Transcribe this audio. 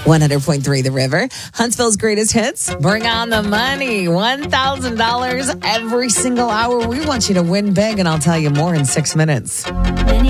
100.3 The River, Huntsville's greatest hits. Bring on the money. $1,000 every single hour. We want you to win big, and I'll tell you more in 6 minutes.